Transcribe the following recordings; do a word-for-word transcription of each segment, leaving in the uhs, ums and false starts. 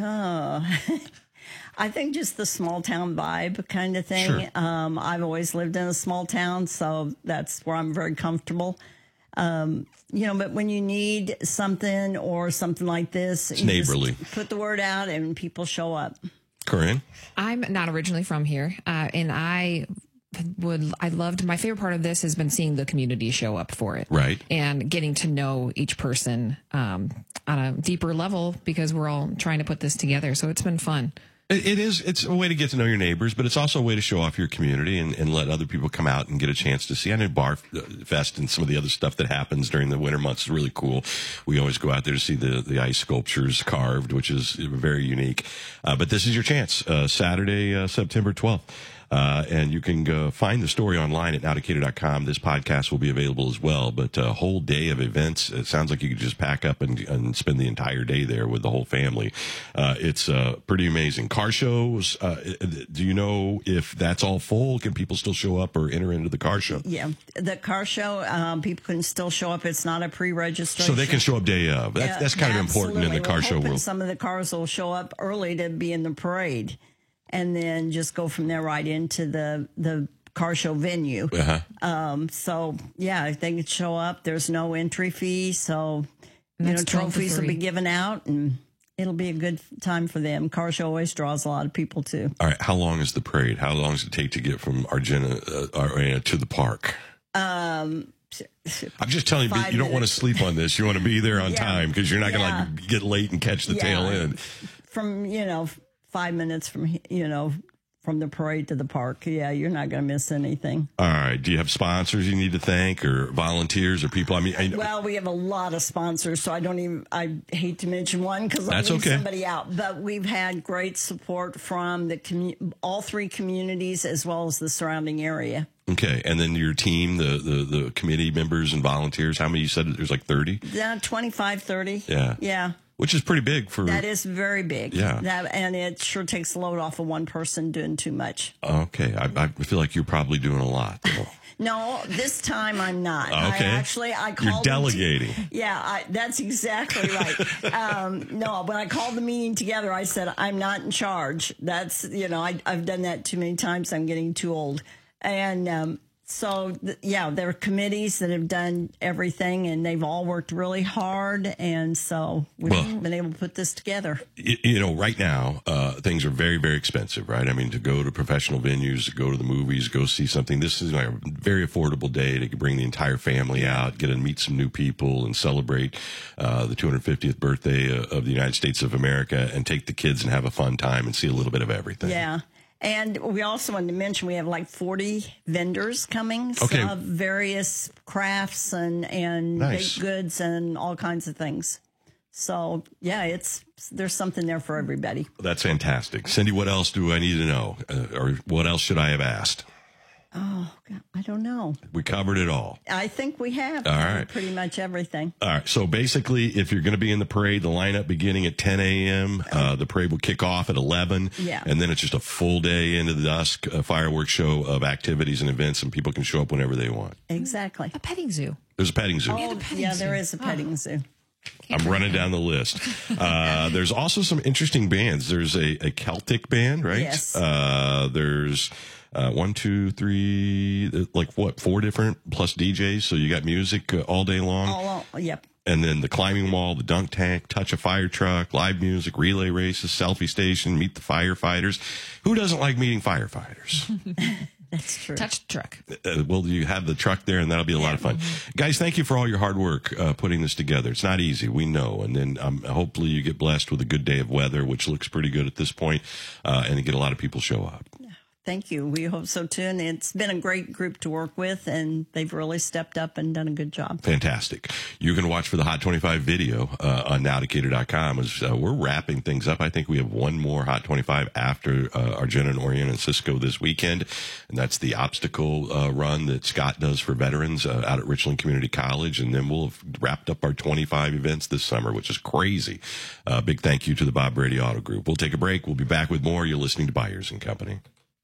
Uh, I think just the small town vibe kind of thing. Sure. Um, I've always lived in a small town, so that's where I'm very comfortable. Um, you know, but when you need something or something like this, It's you neighborly. just put the word out and people show up. Corinne? I'm not originally from here, uh, and I would I loved my favorite part of this has been seeing the community show up for it, Right. and getting to know each person um, on a deeper level because we're all trying to put this together. So it's been fun. It, it is. It's a way to get to know your neighbors, but it's also a way to show off your community and, and let other people come out and get a chance to see. I know Bar Fest and some of the other stuff that happens during the winter months is really cool. We always go out there to see the, the ice sculptures carved, which is very unique. Uh, but this is your chance, uh, Saturday, uh, September twelfth. Uh, and you can go find the story online at nowdecatur dot com. This podcast will be available as well. But a whole day of events. It sounds like you could just pack up and, and spend the entire day there with the whole family. Uh, it's uh, pretty amazing. Car shows. Uh, do you know if that's all full? Can people still show up or enter into the car show? Yeah, the car show, um, people can still show up. It's not a pre-registration. So they can show up day of. That's, Yeah, that's kind of important in the absolutely. car We're show hoping world. Some of the cars will show up early to be in the parade, and then just go from there right into the the car show venue. Uh-huh. Um, so yeah, if they can show up, there's no entry fee, so And you know that's twelve to trophies will be three. given out, and it'll be a good time for them. Car show always draws a lot of people too. All right. How long is the parade? How long does it take to get from Argenta, uh, Arena to the park? Um, I'm just telling you, Five you don't want to minutes. sleep on this. You want to be there on Yeah. time because you're not Yeah. going to get late and catch the Yeah. tail end. from you know five minutes from he- you know from the parade to the park. Yeah, you're not going to miss anything. All right. Do you have sponsors you need to thank or volunteers or people? I mean, I know. Well, we have a lot of sponsors, so I don't even, I hate to mention one because I'll That's leave okay. somebody out. But we've had great support from the commu- all three communities as well as the surrounding area. Okay. And then your team, the, the, the committee members and volunteers, how many you said there's like thirty? Yeah, twenty-five, thirty. Yeah. Yeah. Which is pretty big for. That is very big. Yeah. That, and it sure takes a load off of one person doing too much. Okay. I, I feel like you're probably doing a lot. though. No, this time I'm not. Okay. I actually, I You're called them to- delegating. yeah, I, that's exactly right. um, no, when I called the meeting together, I said, I'm not in charge. That's, you know, I, I've done that too many times. I'm getting too old. And um, so, th- yeah, there are committees that have done everything, and they've all worked really hard. And so we've Well- been able to put this together. Y- you know, right now, uh, things are very, very expensive, right? I mean, to go to professional venues, to go to the movies, go see something. This is like a very affordable day to bring the entire family out, get to meet some new people and celebrate uh, the two hundred fiftieth birthday uh, of the United States of America and take the kids and have a fun time and see a little bit of everything. Yeah. And we also wanted to mention we have like forty vendors coming Okay. of various crafts and, and Nice. baked goods and all kinds of things. So, yeah, it's there's something there for everybody. That's fantastic. Cindy, what else do I need to know? Uh, or what else should I have asked? Oh, God, I don't know. We covered it all. I think we have All right. pretty much everything. All right. So basically, if you're going to be in the parade, the lineup beginning at ten a.m., uh, the parade will kick off at eleven. Yeah. And then it's just a full day into the dusk, a fireworks show of activities and events, and people can show up whenever they want. Exactly. A petting zoo. There's a petting zoo. Oh, petting yeah, there zoo. is a petting zoo. I'm running down the list. Uh, there's also some interesting bands. There's a, a Celtic band, right? Yes. Uh, there's uh, one, two, three, like what, four different plus D Js. So you got music uh, all day long. All, all, yep. And then the climbing wall, the dunk tank, touch a fire truck, live music, relay races, selfie station, meet the firefighters. Who doesn't like meeting firefighters? That's true. Touch the truck. uh, well, you have the truck there, and that'll be a lot of fun. Guys, thank you for all your hard work uh, putting this together. It's not easy, we know. And then um, hopefully you get blessed with a good day of weather, which looks pretty good at this point, uh, and you get a lot of people show up. Thank you. We hope so too. And it's been a great group to work with, and they've really stepped up and done a good job. Fantastic. You can watch for the Hot twenty-five video uh, on now decatur dot com. As uh, we're wrapping things up, I think we have one more Hot twenty-five after uh, Argenta and Orion and Cisco this weekend, and that's the obstacle uh, run that Scott does for veterans uh, out at Richland Community College, and then we'll have wrapped up our twenty-five events this summer, which is crazy. Uh, big thank you to the Bob Brady Auto Group. We'll take a break. We'll be back with more. You're listening to Byers and Company.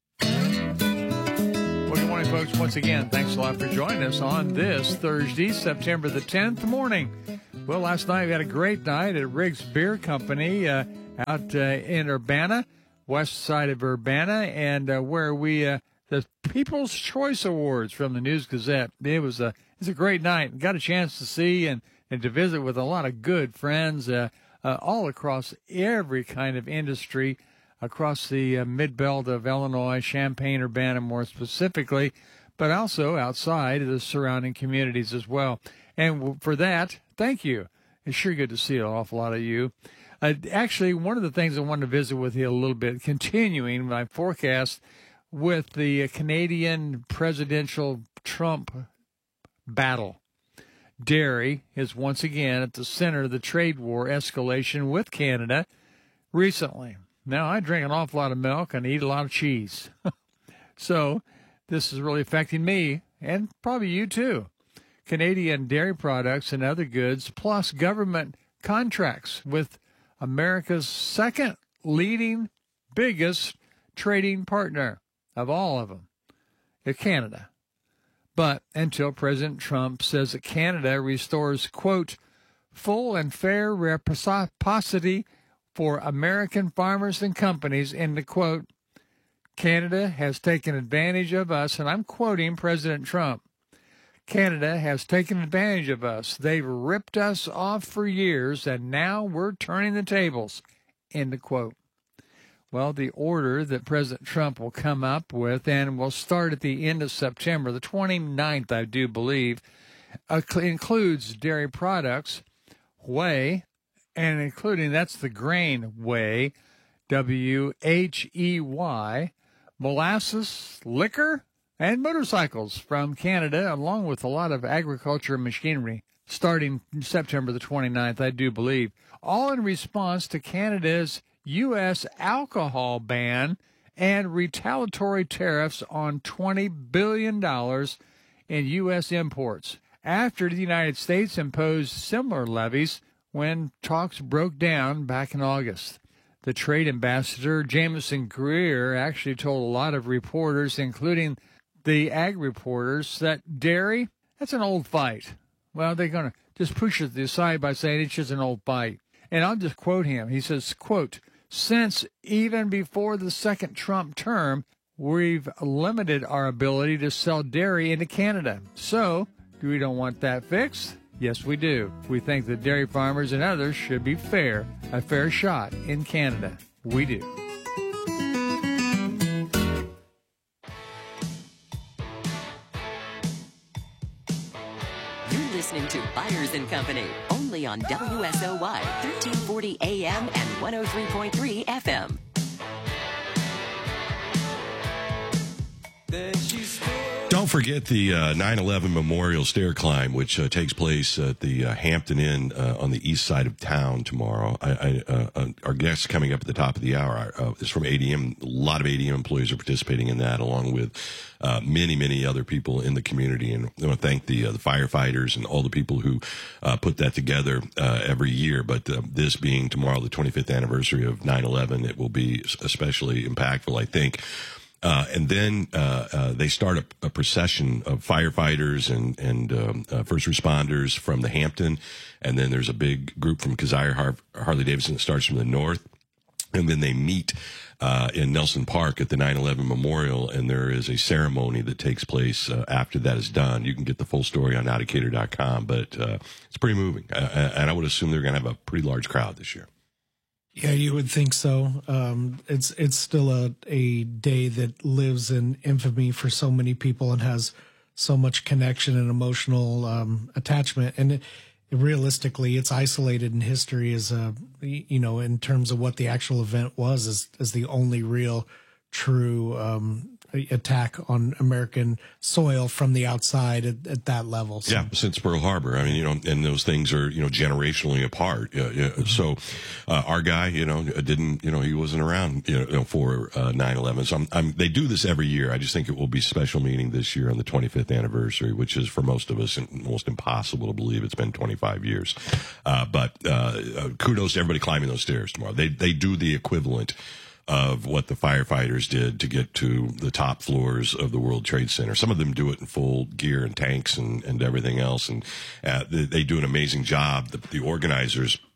Well, good morning, folks. Once again, thanks a lot for joining us on this Thursday, September the tenth morning. Well, last night we had a great night at Riggs Beer Company. Uh, out uh, in Urbana, west side of Urbana, and uh, where we uh, the People's Choice Awards from the News Gazette. It was a it was a great night. Got a chance to see and, and to visit with a lot of good friends uh, uh, all across every kind of industry across the uh, mid-belt of Illinois, Champaign, Urbana more specifically, but also outside of the surrounding communities as well. And for that, thank you. It's sure good to see an awful lot of you. Uh, actually, one of the things I wanted to visit with you a little bit, continuing my forecast with the Canadian presidential Trump battle. Dairy is once again at the center of the trade war escalation with Canada recently. Now, I drink an awful lot of milk and eat a lot of cheese. So this is really affecting me and probably you too. Canadian dairy products and other goods, plus government contracts with America's second leading, biggest trading partner of all of them, Canada. But until President Trump says that Canada restores, quote, full and fair reciprocity for American farmers and companies, end the quote, Canada has taken advantage of us, and I'm quoting President Trump. Canada has taken advantage of us. They've ripped us off for years, and now we're turning the tables, end the quote. Well, the order that President Trump will come up with and will start at the end of September, the twenty-ninth, I do believe, uh, includes dairy products, whey, and including, that's the grain whey, W H E Y, molasses, liquor, and motorcycles from Canada, along with a lot of agriculture and machinery, starting September the twenty-ninth, I do believe, all in response to Canada's U S alcohol ban and retaliatory tariffs on twenty billion dollars in U S imports, after the United States imposed similar levies when talks broke down back in August. The trade ambassador, Jameson Greer, actually told a lot of reporters, including the ag reporters, that dairy, that's an old fight. Well, they're going to just push it aside by saying it's just an old fight. And I'll just quote him. He says, quote, since even before the second Trump term, we've limited our ability to sell dairy into Canada. So, we don't want that fixed? Yes, we do. We think that dairy farmers and others should be fair, a fair shot in Canada. We do. You're listening to Byers and Company, only on W S O Y, thirteen forty A M and one oh three point three F M. Don't forget the uh, nine eleven Memorial Stair Climb, which uh, takes place at the uh, Hampton Inn uh, on the east side of town tomorrow. I, I, uh, our guest coming up at the top of the hour uh, is from A D M. A lot of A D M employees are participating in that, along with uh, many, many other people in the community. And I want to thank the, uh, the firefighters and all the people who uh, put that together uh, every year. But uh, this being tomorrow, the twenty-fifth anniversary of nine eleven, it will be especially impactful, I think. Uh, and then uh, uh, they start a, a procession of firefighters and and um, uh, first responders from the Hampton, and then there's a big group from Keziah Har- Harley Davidson that starts from the north, and then they meet uh, in Nelson Park at the nine eleven Memorial, and there is a ceremony that takes place uh, after that is done. You can get the full story on Navigator dot com, but uh, it's pretty moving, uh, and I would assume they're going to have a pretty large crowd this year. Yeah, you would think so. Um, it's it's still a, a day that lives in infamy for so many people and has so much connection and emotional um, attachment. And it, realistically, it's isolated in history as a, you know, in terms of what the actual event was, as, as the only real true um, attack on American soil from the outside at, at that level. So. Yeah, since Pearl Harbor. I mean, you know, and those things are, you know, generationally apart. Uh, yeah, mm-hmm. So uh, our guy, you know, didn't, you know, he wasn't around, you know, for uh, nine eleven. So I'm, I'm, they do this every year. I just think it will be a special meeting this year on the twenty-fifth anniversary, which is for most of us almost impossible to believe. It's been twenty-five years. Uh, but uh, kudos to everybody climbing those stairs tomorrow. They they do the equivalent of what the firefighters did to get to the top floors of the World Trade Center. Some of them do it in full gear and tanks and, and everything else. And uh, they, they do an amazing job. The, the organizers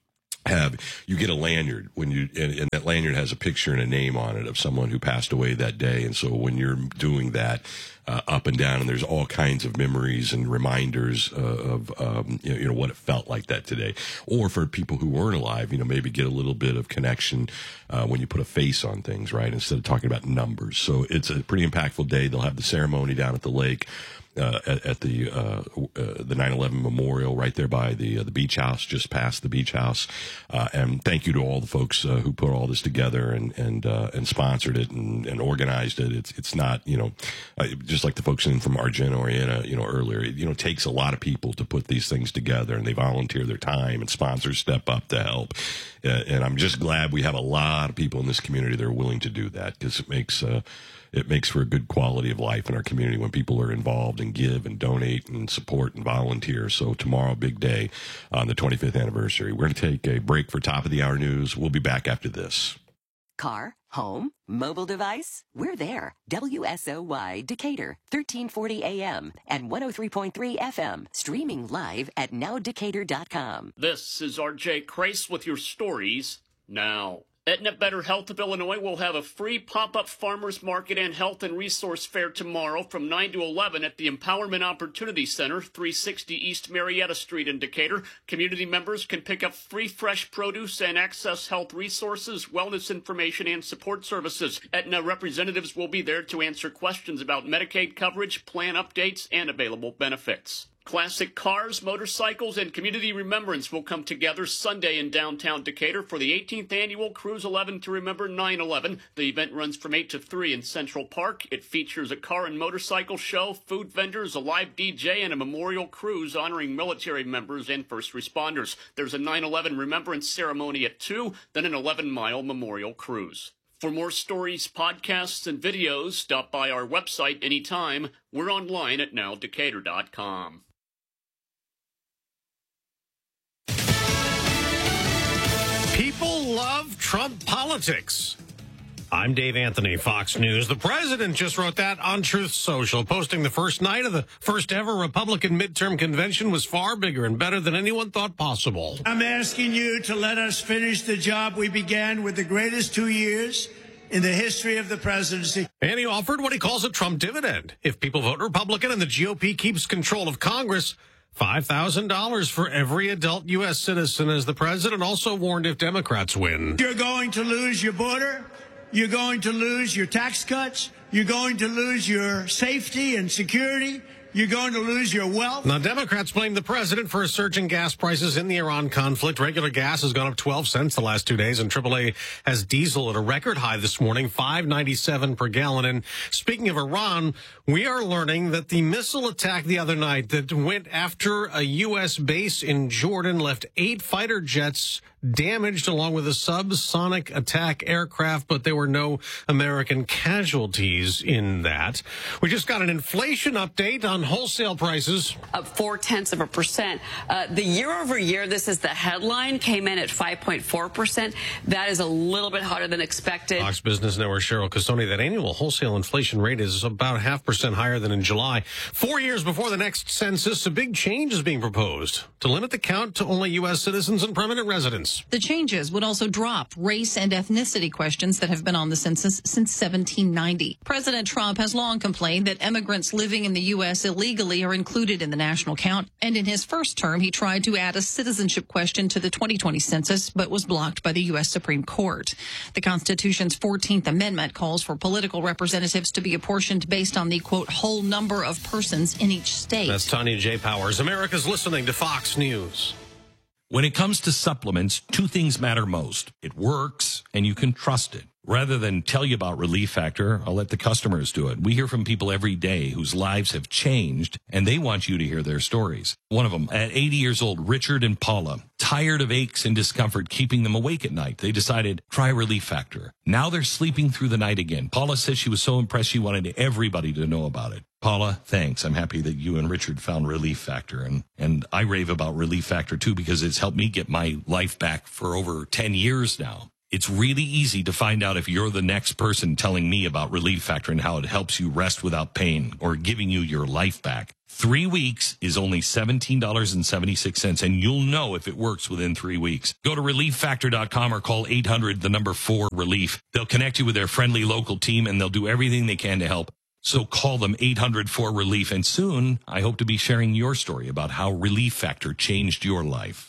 have, you get a lanyard when you, and, and that lanyard has a picture and a name on it of someone who passed away that day. And so when you're doing that, uh, up and down, and there's all kinds of memories and reminders uh, of, um, you know, you know, what it felt like that today. Or for people who weren't alive, you know, maybe get a little bit of connection, uh, when you put a face on things, right? Instead of talking about numbers. So it's a pretty impactful day. They'll have the ceremony down at the lake. Uh, at, at the uh, uh, the nine eleven memorial right there by the uh, the beach house, just past the beach house. Uh, and thank you to all the folks uh, who put all this together and and uh, and sponsored it and, and organized it. It's it's not, you know, uh, just like the folks in from Argenta Orienta, you know, earlier. It, you know, takes a lot of people to put these things together, and they volunteer their time, and sponsors step up to help. Uh, and I'm just glad we have a lot of people in this community that are willing to do that, because it makes uh, it makes for a good quality of life in our community when people are involved and give and donate and support and volunteer. So tomorrow, big day on the twenty-fifth anniversary. We're going to take a break for top of the hour news. We'll be back after this. Car, home, mobile device, we're there. W S O Y Decatur, thirteen forty A M and one oh three point three F M. Streaming live at now decatur dot com. This is R J Crace with your stories now. Aetna Better Health of Illinois will have a free pop-up farmers market and health and resource fair tomorrow from nine to eleven at the Empowerment Opportunity Center, three sixty East Marietta Street in Decatur. Community members can pick up free fresh produce and access health resources, wellness information, and support services. Aetna representatives will be there to answer questions about Medicaid coverage, plan updates, and available benefits. Classic cars, motorcycles, and community remembrance will come together Sunday in downtown Decatur for the eighteenth annual Cruise eleven to Remember nine eleven. The event runs from eight to three in Central Park. It features a car and motorcycle show, food vendors, a live D J, and a memorial cruise honoring military members and first responders. There's a nine eleven remembrance ceremony at two, then an eleven-mile memorial cruise. For more stories, podcasts, and videos, stop by our website anytime. We're online at now decatur dot com. People love Trump politics. I'm Dave Anthony, Fox News. The president just wrote that on Truth Social, posting the first night of the first ever Republican midterm convention was far bigger and better than anyone thought possible. I'm asking you to let us finish the job we began with the greatest two years in the history of the presidency. And he offered what he calls a Trump dividend. If people vote Republican and the G O P keeps control of Congress, five thousand dollars for every adult U S citizen, as the president also warned if Democrats win. You're going to lose your border. You're going to lose your tax cuts. You're going to lose your safety and security. You're going to lose your wealth. Now, Democrats blame the president for a surge in gas prices in the Iran conflict. Regular gas has gone up twelve cents the last two days, and triple A has diesel at a record high this morning, five ninety-seven per gallon. And speaking of Iran, we are learning that the missile attack the other night that went after a U S base in Jordan left eight fighter jets damaged along with a subsonic attack aircraft, but there were no American casualties in that. We just got an inflation update on wholesale prices. Up four tenths of a percent. Uh, the year over year, this is the headline, came in at five point four percent. That is a little bit hotter than expected. Fox Business Network Cheryl Casoni, that annual wholesale inflation rate is about half percent higher than in July. Four years before the next census, a big change is being proposed to limit the count to only U S citizens and permanent residents. The changes would also drop race and ethnicity questions that have been on the census since seventeen ninety. President Trump has long complained that immigrants living in the U S illegally are included in the national count. And in his first term, he tried to add a citizenship question to the twenty twenty census, but was blocked by the U S Supreme Court. The Constitution's fourteenth Amendment calls for political representatives to be apportioned based on the, quote, whole number of persons in each state. That's Tanya J. Powers. America's listening to Fox News. When it comes to supplements, two things matter most. It works, and you can trust it. Rather than tell you about Relief Factor, I'll let the customers do it. We hear from people every day whose lives have changed, and they want you to hear their stories. One of them, at eighty years old, Richard and Paula, tired of aches and discomfort keeping them awake at night. They decided, try Relief Factor. Now they're sleeping through the night again. Paula says she was so impressed she wanted everybody to know about it. Paula, thanks. I'm happy that you and Richard found Relief Factor. And, and I rave about Relief Factor, too, because it's helped me get my life back for over ten years now. It's really easy to find out if you're the next person telling me about Relief Factor and how it helps you rest without pain or giving you your life back. Three weeks is only seventeen dollars and seventy-six cents, and you'll know if it works within three weeks. Go to relief factor dot com or call eight hundred, the number four, relief. They'll connect you with their friendly local team, and they'll do everything they can to help. So call them eight hundred four relief, and soon I hope to be sharing your story about how Relief Factor changed your life.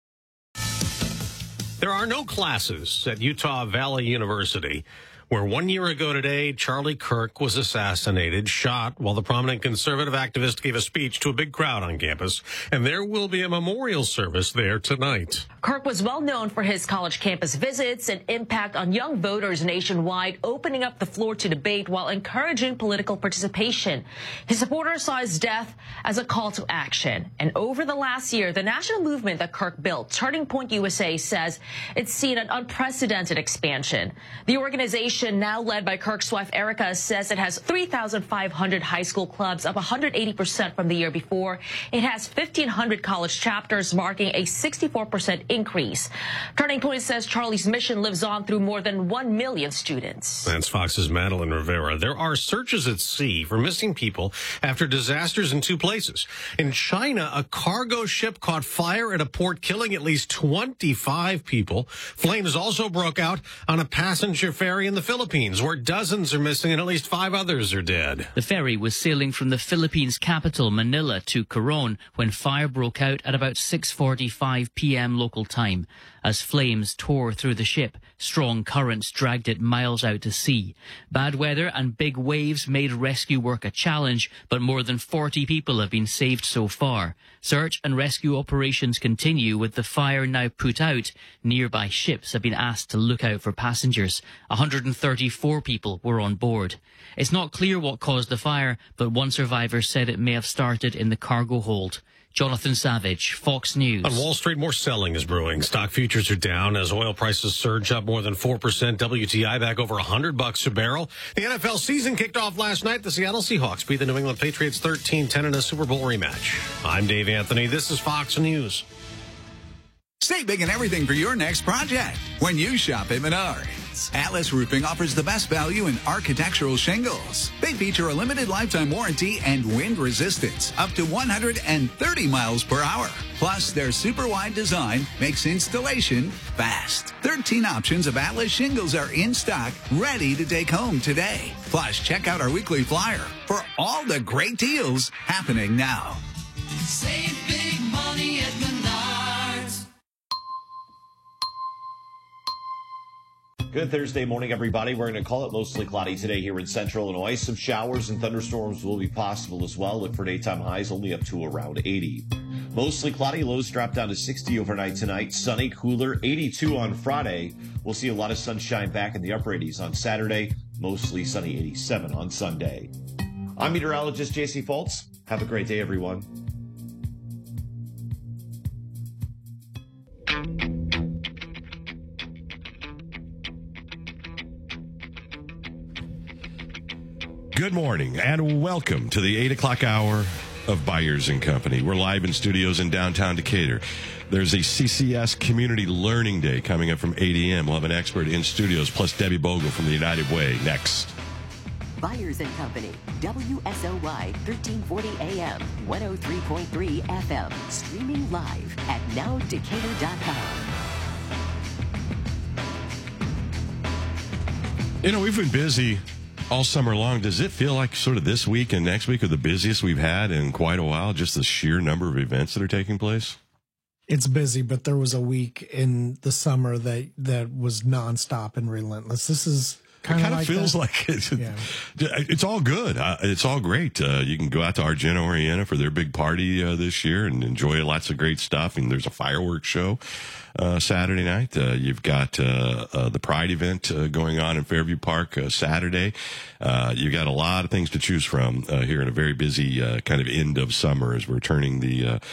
There are no classes at Utah Valley University, where one year ago today, Charlie Kirk was assassinated, shot, while the prominent conservative activist gave a speech to a big crowd on campus. And there will be a memorial service there tonight. Kirk was well known for his college campus visits and impact on young voters nationwide, opening up the floor to debate while encouraging political participation. His supporters saw his death as a call to action. And over the last year, the national movement that Kirk built, Turning Point U S A, says it's seen an unprecedented expansion. The organization, now led by Kirk's wife, Erica, says it has three thousand five hundred high school clubs, up one hundred eighty percent from the year before. It has fifteen hundred college chapters, marking a sixty-four percent increase. Turning Point says Charlie's mission lives on through more than one million students. That's Fox's Madeline Rivera. There are searches at sea for missing people after disasters in two places. In China, a cargo ship caught fire at a port, killing at least twenty-five people. Flames also broke out on a passenger ferry in the Philippines, where dozens are missing and at least five others are dead. The ferry was sailing from the Philippines capital, Manila, to Coron when fire broke out at about six forty-five p.m. local time. As flames tore through the ship, strong currents dragged it miles out to sea. Bad weather and big waves made rescue work a challenge, but more than forty people have been saved so far. Search and rescue operations continue, with the fire now put out. Nearby ships have been asked to look out for passengers. one hundred thirty-four people were on board. It's not clear what caused the fire, but one survivor said it may have started in the cargo hold. Jonathan Savage, Fox News. On Wall Street, more selling is brewing. Stock futures are down as oil prices surge up more than four percent. W T I back over one hundred bucks a barrel. The N F L season kicked off last night. The Seattle Seahawks beat the New England Patriots thirteen ten in a Super Bowl rematch. I'm Dave Anthony. This is Fox News. Save big and everything for your next project when you shop at Menards. Atlas Roofing offers the best value in architectural shingles. They feature a limited lifetime warranty and wind resistance up to one hundred thirty miles per hour. Plus, their super wide design makes installation fast. thirteen options of Atlas shingles are in stock, ready to take home today. Plus, check out our weekly flyer for all the great deals happening now. Save big money at Menards. Good Thursday morning, everybody. We're going to call it mostly cloudy today here in central Illinois. Some showers and thunderstorms will be possible as well. Look for daytime highs only up to around eighty. Mostly cloudy. Lows drop down to sixty overnight tonight. Sunny, cooler, eighty-two on Friday. We'll see a lot of sunshine back in the upper eighties on Saturday. Mostly sunny, eighty-seven on Sunday. I'm meteorologist J C Fultz. Have a great day, everyone. Good morning and welcome to the eight o'clock hour of Byers and Company. We're live in studios in downtown Decatur. There's a C C S Community Learning Day coming up from eight a.m. We'll have an expert in studios, plus Debbie Bogle from the United Way next. Byers and Company, W S O Y, thirteen forty A M, one oh three point three F M, streaming live at now decatur dot com. You know, we've been busy all summer long. Does it feel like sort of this week and next week are the busiest we've had in quite a while? Just the sheer number of events that are taking place? It's busy, but there was a week in the summer that, that was nonstop and relentless. This is kind of like feels that. like it. Yeah. It's all good. Uh, it's all great. Uh, you can go out to Argenta Orienta for their big party uh, this year and enjoy lots of great stuff. And there's a fireworks show uh, Saturday night. Uh, you've got uh, uh, the Pride event uh, going on in Fairview Park uh, Saturday. Uh, you got a lot of things to choose from uh, here in a very busy uh, kind of end of summer as we're turning the uh,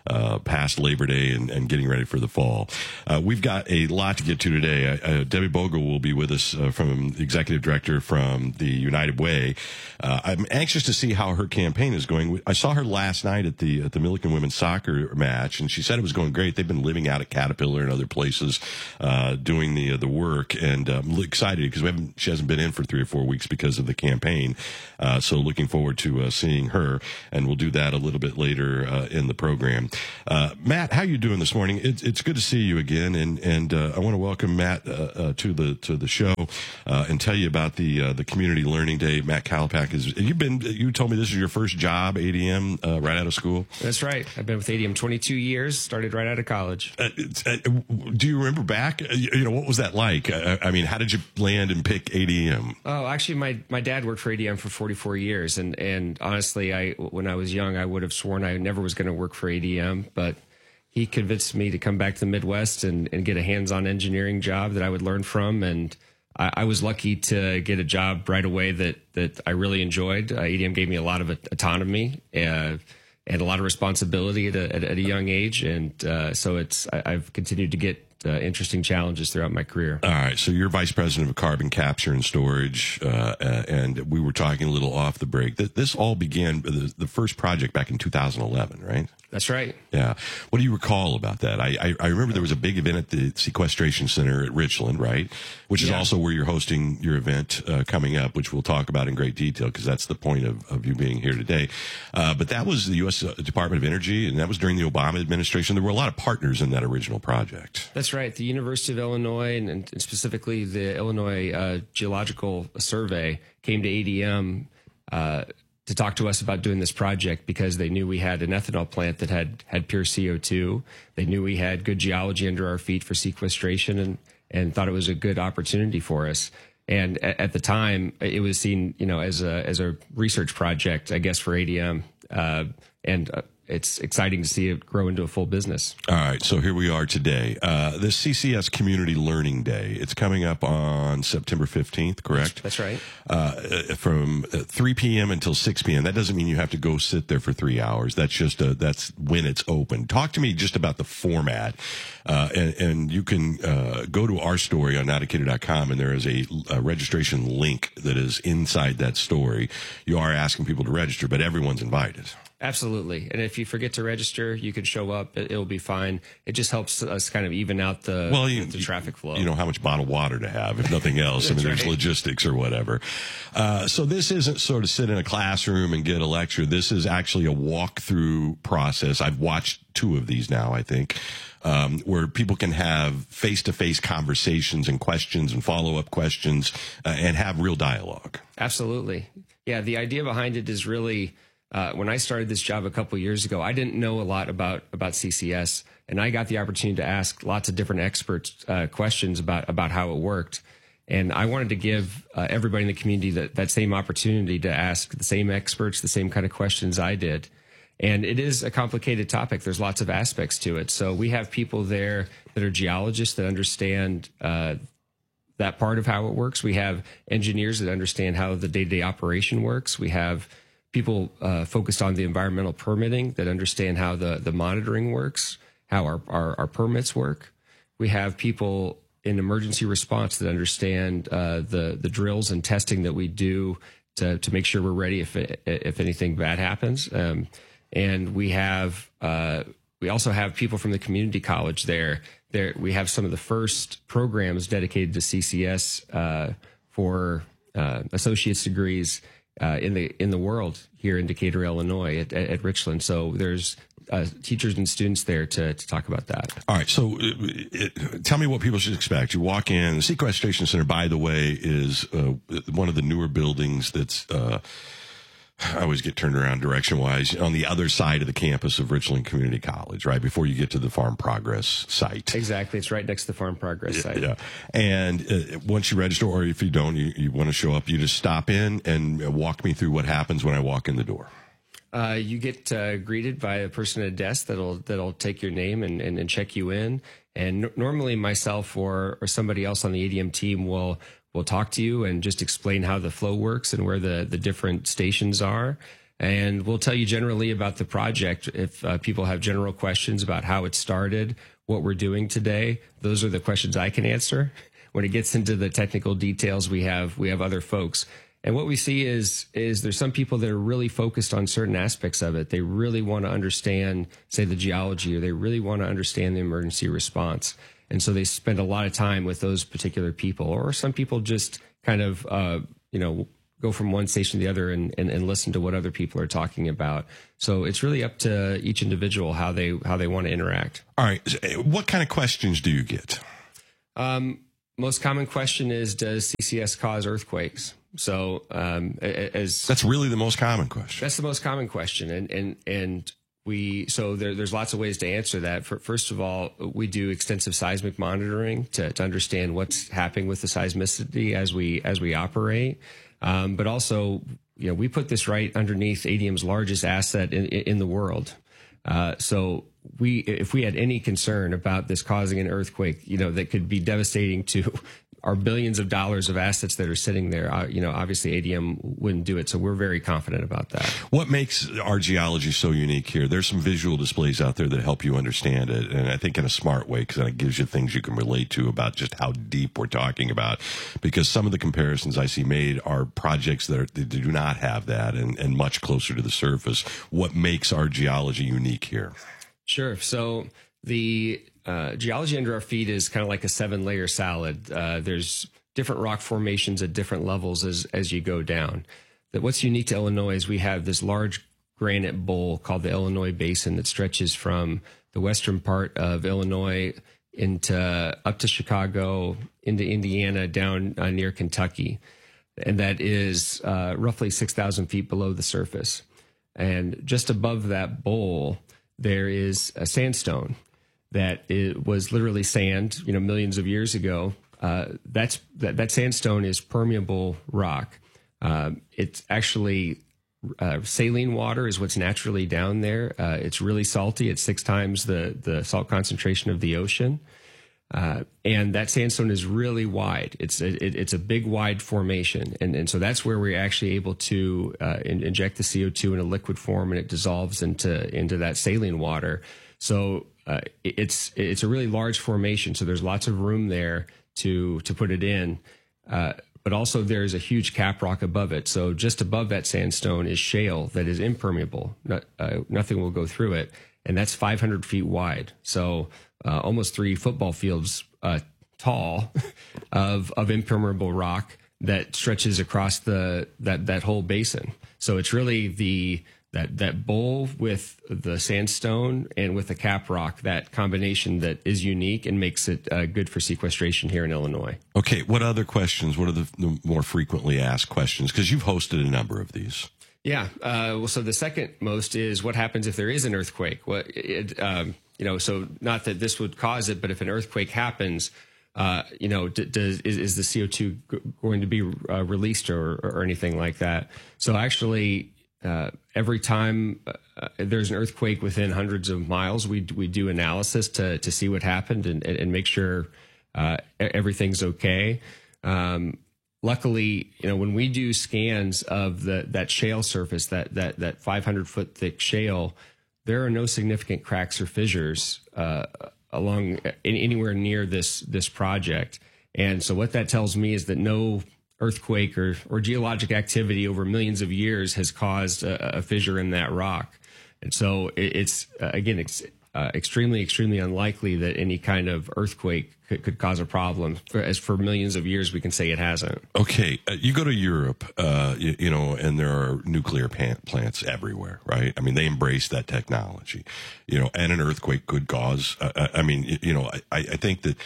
uh, past Labor Day and, and getting ready for the fall. Uh, we've got a lot to get to today. Uh, Debbie Bogle will be with us uh, from the executive director from the United Way. Uh, I'm anxious to see how her campaign is going. I saw her last night at the at the Milliken women's soccer match, and she said it was going great. They've been living out at Caterpillar and other places, uh, doing the uh, the work, and uh, I'm excited because we haven't she hasn't been in for three or four weeks because of the campaign. Uh, so looking forward to uh, seeing her, and we'll do that a little bit later uh, in the program. Uh, Matt, how you doing this morning? It's it's good to see you again, and and uh, I want to welcome Matt uh, uh, to the to the show uh, and tell you about the uh, the Community Learning Day. Matt Kalipak is you've been you told me this is your first job A D M uh, right out of school. That's right. I've been with A D M twenty-two years. Started right out of college. Uh, uh, do you remember back? Uh, you know, what was that like? Uh, I mean, how did you land and pick A D M? Oh, actually, my my dad worked for A D M for forty-four years, and and honestly, I when I was young, I would have sworn I never was going to work for A D M, but he convinced me to come back to the Midwest and, and get a hands-on engineering job that I would learn from. And I, I was lucky to get a job right away that, that I really enjoyed. Uh, A D M gave me a lot of autonomy uh, and a lot of responsibility at a, at, at a young age. And uh, so it's I, I've continued to get Uh, interesting challenges throughout my career. All right. So you're vice president of carbon capture and storage, uh, uh, and we were talking a little off the break. This all began, the, the first project back in two thousand eleven, right? That's right. Yeah. What do you recall about that? I, I, I remember there was a big event at the Sequestration Center at Richland, right? Which is Yeah. also where you're hosting your event uh, coming up, which we'll talk about in great detail because that's the point of, of you being here today. Uh, but that was the U S Department of Energy, and that was during the Obama administration. There were a lot of partners in that original project. That's right. The University of Illinois, and, and specifically the Illinois uh, Geological Survey, came to A D M uh, to talk to us about doing this project because they knew we had an ethanol plant that had had pure C O two. They knew we had good geology under our feet for sequestration, and and thought it was a good opportunity for us. And at, at the time, it was seen, you know, as a as a research project, I guess, for A D M, uh, and uh, it's exciting to see it grow into a full business. All right, so here we are today. Uh, the C C S Community Learning Day. It's coming up on September fifteenth, correct? That's right. Uh, from three p.m. until six p.m. That doesn't mean you have to go sit there for three hours. That's just a, that's when it's open. Talk to me just about the format. Uh, and, and you can uh, go to our story on now decatur dot com, and there is a, a registration link that is inside that story. You are asking people to register, but everyone's invited. Absolutely. And if you forget to register, you can show up. It, it'll be fine. It just helps us kind of even out the, well, you, the traffic flow. You know how much bottled water to have, if nothing else. I mean, there's right. logistics or whatever. Uh, so this isn't sort of sit in a classroom and get a lecture. This is actually a walkthrough process. I've watched two of these now, I think, um, where people can have face-to-face conversations and questions and follow-up questions uh, and have real dialogue. Absolutely. Yeah, the idea behind it is really... Uh, when I started this job a couple of years ago, I didn't know a lot about, about C C S, and I got the opportunity to ask lots of different experts uh, questions about, about how it worked. And I wanted to give uh, everybody in the community that, that same opportunity to ask the same experts, the same kind of questions I did. And it is a complicated topic. There's lots of aspects to it. So we have people there that are geologists that understand uh, that part of how it works. We have engineers that understand how the day-to-day operation works. We have people uh, focused on the environmental permitting that understand how the, the monitoring works, how our, our, our permits work. We have people in emergency response that understand uh, the, the drills and testing that we do to, to make sure we're ready if, it, if anything bad happens. Um, and we have, uh, we also have people from the community college there. There, we have some of the first programs dedicated to C C S uh, for uh, associate's degrees Uh, in the in the world here in Decatur, Illinois, at, at, at Richland. So there's uh, teachers and students there to, to talk about that. All right. So it, it, tell me what people should expect. You walk in. The Sequestration Center, by the way, is uh, one of the newer buildings that's uh, I always get turned around direction-wise on the other side of the campus of Richland Community College, right before you get to the Farm Progress site. Exactly. It's right next to the Farm Progress site. Yeah. And uh, once you register, or if you don't, you, you want to show up, you just stop in and walk me through what happens when I walk in the door. Uh, you get uh, greeted by a person at a desk that'll that'll take your name and, and, and check you in. And n- normally myself or, or somebody else on the A D M team will will talk to you and just explain how the flow works and where the, the different stations are. And we'll tell you generally about the project. If uh, people have general questions about how it started, what we're doing today, those are the questions I can answer. When it gets into the technical details, we have we have other folks. And what we see is is there's some people that are really focused on certain aspects of it. They really want to understand, say, the geology, or they really want to understand the emergency response. And so they spend a lot of time with those particular people. Or some people just kind of, uh, you know, go from one station to the other and, and, and listen to what other people are talking about. So it's really up to each individual how they how they want to interact. All right. What kind of questions do you get? Um, most common question is, does C C S cause earthquakes? So um, as that's really the most common question. That's the most common question, and and and we so there, there's lots of ways to answer that. For, first of all, we do extensive seismic monitoring to, to understand what's happening with the seismicity as we as we operate. Um, but also, you know, we put this right underneath A D M's largest asset in, in the world. Uh, so we, if we had any concern about this causing an earthquake, you know, that could be devastating to our billions of dollars of assets that are sitting there, uh, you know, obviously A D M wouldn't do it. So we're very confident about that. What makes our geology so unique here? There's some visual displays out there that help you understand it. And I think in a smart way, because it gives you things you can relate to about just how deep we're talking about. Because some of the comparisons I see made are projects that, are, that do not have that and, and much closer to the surface. What makes our geology unique here? Sure. So the uh, geology under our feet is kind of like a seven layer salad. Uh, there's different rock formations at different levels as, as you go down. That what's unique to Illinois is we have this large granite bowl called the Illinois Basin that stretches from the western part of Illinois into up to Chicago, into Indiana, down uh, near Kentucky. And that is uh, roughly six thousand feet below the surface. And just above that bowl, there is a sandstone that it was literally sand, you know, millions of years ago. Uh, that's that, that sandstone is permeable rock. Uh, it's actually uh, saline water is what's naturally down there. Uh, it's really salty. It's six times the the salt concentration of the ocean. Uh, and that sandstone is really wide. It's a, it, it's a big, wide formation. And, and so that's where we're actually able to uh, in, inject the C O two in a liquid form, and it dissolves into into that saline water. So uh, it's it's a really large formation. So there's lots of room there to to put it in. Uh, but also there's a huge cap rock above it. So just above that sandstone is shale that is impermeable. Not, uh, nothing will go through it. And that's five hundred feet wide. So uh, almost three football fields uh, tall of of impermeable rock that stretches across the that that whole basin. So it's really the that that bowl with the sandstone and with the cap rock, that combination that is unique and makes it uh, good for sequestration here in Illinois. Okay, what other questions? What are the, the more frequently asked questions? Because you've hosted a number of these. Yeah. Uh, well, so the second most is what happens if there is an earthquake? What it, um, you know, so not that this would cause it, but if an earthquake happens, uh, you know, d- does is, is the C O two g- going to be uh, released or, or anything like that? So actually, uh, every time uh, there's an earthquake within hundreds of miles, we we do analysis to to see what happened and and make sure uh, everything's okay. Um, Luckily, you know, when we do scans of the that shale surface, that that that five hundred foot thick shale, there are no significant cracks or fissures uh, along in, anywhere near this this project. And so, what that tells me is that no earthquake or or geologic activity over millions of years has caused a, a fissure in that rock. And so, it, it's uh, again, it's uh, extremely, extremely unlikely that any kind of earthquake could, could cause a problem. For, as for millions of years, we can say it hasn't. Okay, uh, you go to Europe, uh, you, you know, and there are nuclear pan- plants everywhere, right? I mean, they embrace that technology, you know, and an earthquake could cause, uh, I mean, you know, I, I think that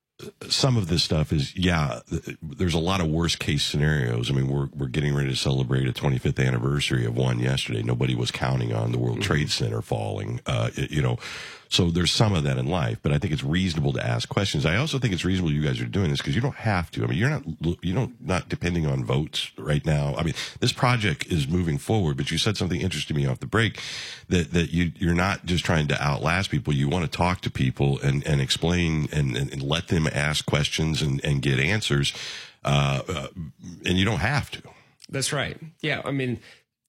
some of this stuff is, yeah, there's a lot of worst case scenarios. I mean, we're we're getting ready to celebrate a twenty-fifth anniversary of one yesterday. Nobody was counting on the World Trade Center falling, uh, you know. So there's some of that in life, but I think it's reasonable to ask questions. I also think it's reasonable you guys are doing this because you don't have to. I mean, you're not, you don't, not depending on votes right now. I mean, this project is moving forward, but you said something interesting to me off the break that, that you, you're not just trying to outlast people. You want to talk to people and, and explain and, and, and let them ask questions and, and get answers. Uh, uh, and you don't have to. That's right. Yeah. I mean,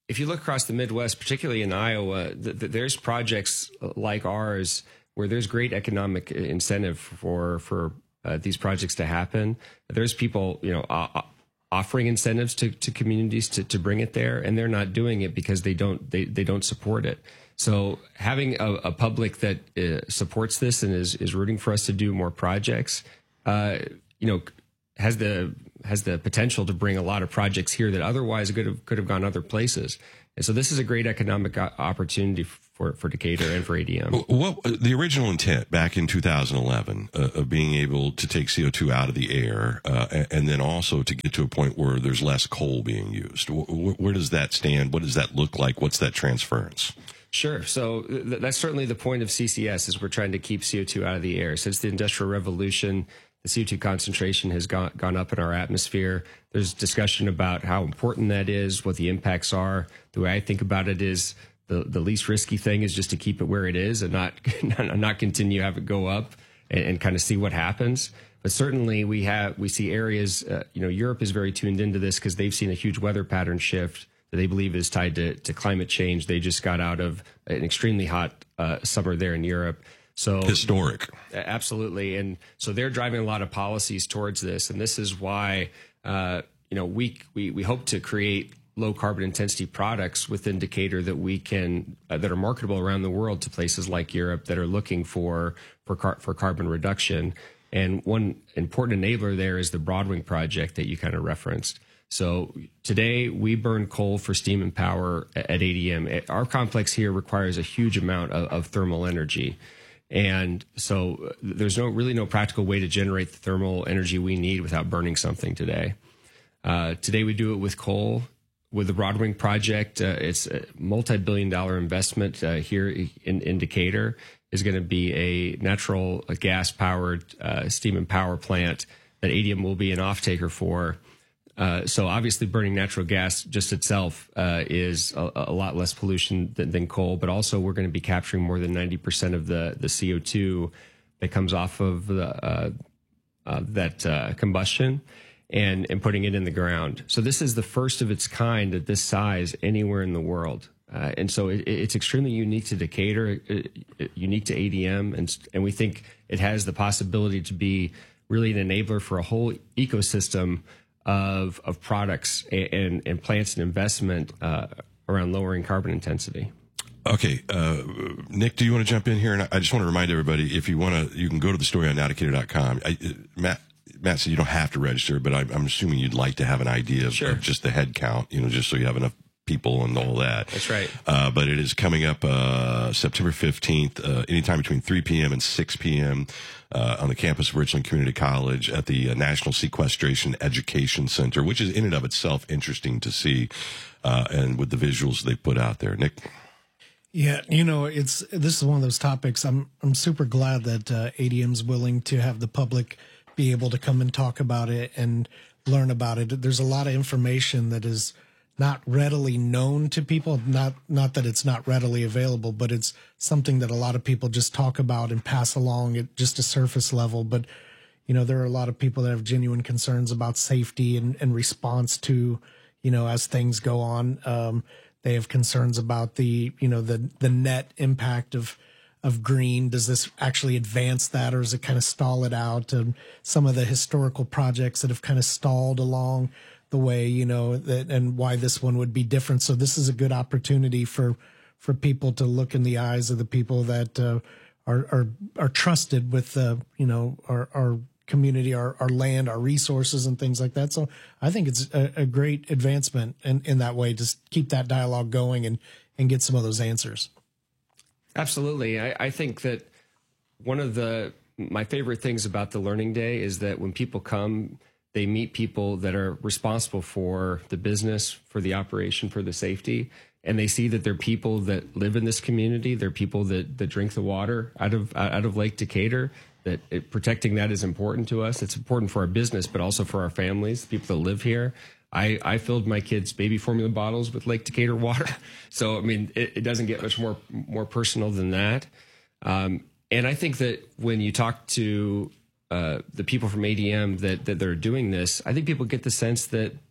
if you look across the Midwest, particularly in Iowa, th- th- there's projects like ours where there's great economic incentive for for uh, these projects to happen. There's people, you know, uh, offering incentives to, to communities to, to bring it there, and they're not doing it because they don't they, they don't support it. So having a, a public that uh, supports this and is is rooting for us to do more projects, uh, you know, has the has the potential to bring a lot of projects here that otherwise could have could have gone other places. And so this is a great economic opportunity for, for Decatur and for A D M. What the original intent back in two thousand eleven uh, of being able to take C O two out of the air, uh, and, and then also to get to a point where there's less coal being used. Where, where does that stand? What does that look like? What's that transference? Sure. So th- that's certainly the point of C C S, is we're trying to keep C O two out of the air. Since the Industrial Revolution, the C O two concentration has gone, gone up in our atmosphere. There's discussion about how important that is, what the impacts are. The way I think about it is the, the least risky thing is just to keep it where it is and not not continue to have it go up and, and kind of see what happens. But certainly we have we see areas, uh, you know, Europe is very tuned into this because they've seen a huge weather pattern shift that they believe is tied to, to climate change. They just got out of an extremely hot uh, summer there in Europe. So historic. Absolutely. And so they're driving a lot of policies towards this. And this is why, uh, you know, we, we, we hope to create low carbon intensity products within Decatur that we can, uh, that are marketable around the world to places like Europe that are looking for, for, car- for carbon reduction. And one important enabler there is the Broadwing project that you kind of referenced. So today we burn coal for steam and power at A D M. Our complex here requires a huge amount of, of thermal energy. And so there's no really no practical way to generate the thermal energy we need without burning something today. Uh, today we do it with coal. With the Broadwing project, uh, it's a multi-billion dollar investment uh, here in, in Decatur. Is going to be a natural gas-powered uh, steam and power plant that A D M will be an off-taker for. Uh, so obviously burning natural gas just itself uh, is a, a lot less pollution than, than coal, but also we're going to be capturing more than ninety percent of the, the C O two that comes off of the, uh, uh, that uh, combustion and, and putting it in the ground. So this is the first of its kind at this size anywhere in the world. Uh, and so it, it's extremely unique to Decatur, it, it, unique to A D M, and, and we think it has the possibility to be really an enabler for a whole ecosystem of of products and, and, and plants and investment uh, around lowering carbon intensity. Okay, uh, Nick, do you want to jump in here? And I just want to remind everybody, if you want to, you can go to the story on now decatur dot com. I, Matt, Matt said you don't have to register, but I, I'm assuming you'd like to have an idea of, Sure. of just the head count, you know, just so you have enough people and all that. That's right. Uh, but it is coming up uh, September fifteenth, uh, anytime between three p.m. and six p.m. Uh, on the campus of Richland Community College at the uh, National Sequestration Education Center, which is in and of itself interesting to see, uh, and with the visuals they put out there. Nick? Yeah, you know, it's this is one of those topics. I'm I'm super glad that uh, A D M's willing to have the public be able to come and talk about it and learn about it. There's a lot of information that is not readily known to people. Not not that it's not readily available, but it's something that a lot of people just talk about and pass along at just a surface level. But you know, there are a lot of people that have genuine concerns about safety and, and response to, you know, as things go on. Um, they have concerns about the, you know, the the net impact of of green. Does this actually advance that, or does it kind of stall it out? And some of the historical projects that have kind of stalled along the way, you know, that, and why this one would be different. So this is a good opportunity for for people to look in the eyes of the people that uh, are are are trusted with, uh, you know, our our community, our our land, our resources, and things like that. So I think it's a, a great advancement in, in that way. Just keep that dialogue going and and get some of those answers. Absolutely. I, I think that one of the my favorite things about the Learning Day is that when people come, they meet people that are responsible for the business, for the operation, for the safety, and they see that they're people that live in this community. They're people that, that drink the water out of out of Lake Decatur. That it, protecting that is important to us. It's important for our business, but also for our families, the people that live here. I, I filled my kids' baby formula bottles with Lake Decatur water. So, I mean, it, it doesn't get much more more personal than that. Um, and I think that when you talk to uh, the people from A D M that, that they're doing this, I think people get the sense that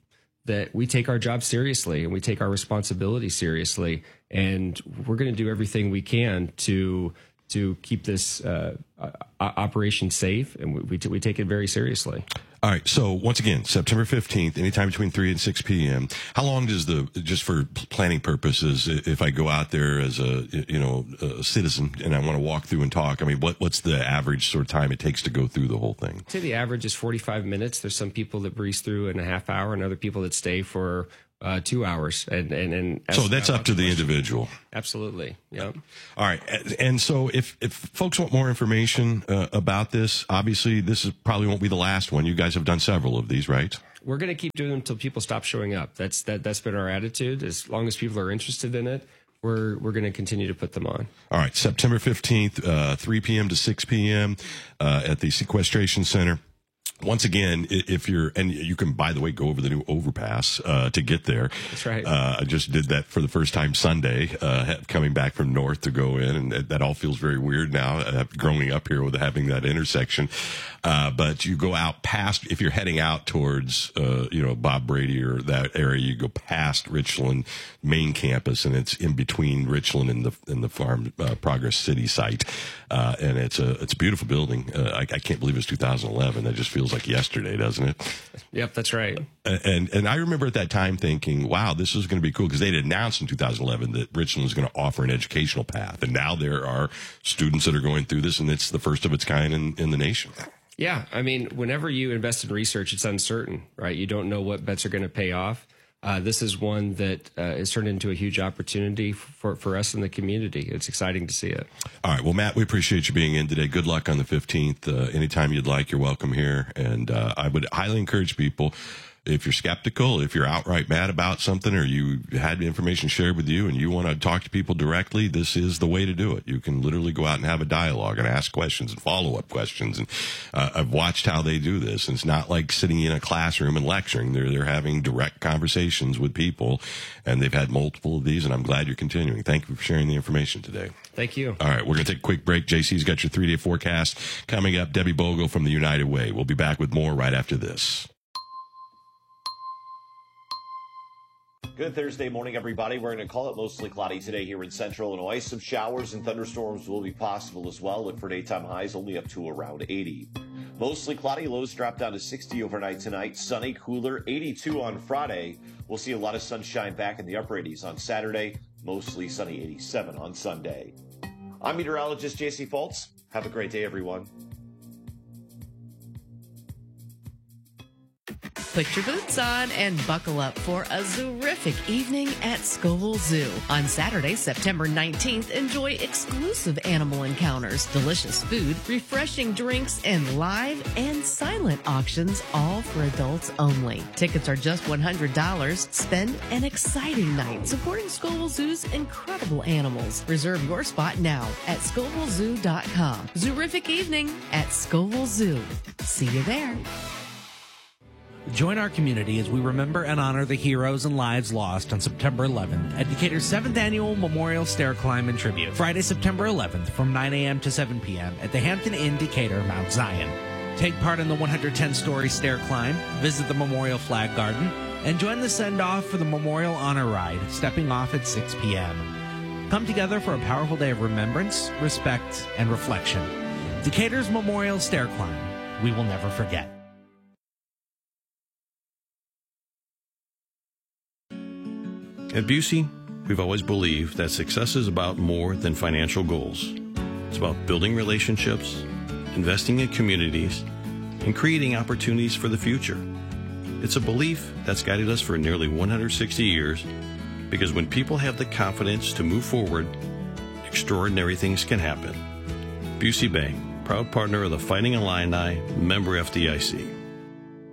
that we take our job seriously and we take our responsibility seriously, and we're going to do everything we can to to keep this uh, operation safe, and we, we, we take it very seriously. All right. So once again, September fifteenth, anytime between three and six p.m. How long does the, just for planning purposes, if I go out there as a, you know, a citizen and I want to walk through and talk, I mean, what, what's the average sort of time it takes to go through the whole thing? I'd say the average is forty-five minutes. There's some people that breeze through in a half hour and other people that stay for Uh, two hours. And, and, and so that's up to the individual. Absolutely. Yeah. All right. And so if, if folks want more information uh, about this, obviously this is probably won't be the last one. You guys have done several of these, right? We're going to keep doing them until people stop showing up. That's, that, that's been our attitude. As long as people are interested in it, we're, we're going to continue to put them on. All right. September fifteenth, uh, three p.m. to six p.m. Uh, at the Sequestration Center. Once again, if you're, and you can, by the way, go over the new overpass uh, to get there. That's right. Uh, I just did that for the first time Sunday, uh, coming back from north to go in, and that, that all feels very weird now, uh, growing up here with having that intersection. Uh, but you go out past, if you're heading out towards, uh, you know, Bob Brady or that area, you go past Richland main campus, and it's in between Richland and the and the Farm uh, Progress City site, uh, and it's a it's a beautiful building. Uh, I, I can't believe it's two thousand eleven. That just feels like yesterday, doesn't it? Yep, that's right. And and I remember at that time thinking, wow, this is going to be cool, because they'd announced in two thousand eleven that Richland was going to offer an educational path, and now there are students that are going through this, and it's the first of its kind in, in the nation. Yeah, I mean, whenever you invest in research, it's uncertain, right? You don't know what bets are going to pay off. Uh, this is one that uh, is turned into a huge opportunity for, for us in the community. It's exciting to see it. All right. Well, Matt, we appreciate you being in today. Good luck on the fifteenth. Uh, anytime you'd like, you're welcome here. And uh, I would highly encourage people, if you're skeptical, if you're outright mad about something, or you had information shared with you and you want to talk to people directly, this is the way to do it. You can literally go out and have a dialogue and ask questions and follow-up questions. And uh, I've watched how they do this. And it's not like sitting in a classroom and lecturing. They're, they're having direct conversations with people, and they've had multiple of these, and I'm glad you're continuing. Thank you for sharing the information today. Thank you. All right, we're going to take a quick break. J C's got your three-day forecast coming up. Debbie Bogle from the United Way. We'll be back with more right after this. Good Thursday morning, everybody. We're going to call it mostly cloudy today here in central Illinois. Some showers and thunderstorms will be possible as well. Look for daytime highs only up to around eighty. Mostly cloudy, lows drop down to sixty overnight tonight. Sunny, cooler, eighty-two on Friday. We'll see a lot of sunshine back in the upper eighties on Saturday. Mostly sunny, eighty-seven on Sunday. I'm meteorologist J C Fultz. Have a great day, everyone. Put your boots on and buckle up for a terrific evening at Scoville Zoo. On Saturday, September nineteenth, enjoy exclusive animal encounters, delicious food, refreshing drinks, and live and silent auctions, all for adults only. Tickets are just one hundred dollars. Spend an exciting night supporting Scoville Zoo's incredible animals. Reserve your spot now at scoville zoo dot com. Terrific evening at Scoville Zoo. See you there. Join our community as we remember and honor the heroes and lives lost on September eleventh at Decatur's seventh Annual Memorial Stair Climb and Tribute, Friday, September eleventh from nine a.m. to seven p.m. at the Hampton Inn Decatur, Mount Zion. Take part in the one hundred ten story stair climb, visit the Memorial Flag Garden, and join the send-off for the Memorial Honor Ride, stepping off at six p.m. Come together for a powerful day of remembrance, respect, and reflection. Decatur's Memorial Stair Climb. We will never forget. At Busey, we've always believed that success is about more than financial goals. It's about building relationships, investing in communities, and creating opportunities for the future. It's a belief that's guided us for nearly one hundred sixty years, because when people have the confidence to move forward, extraordinary things can happen. Busey Bank, proud partner of the Fighting Illini, member F D I C.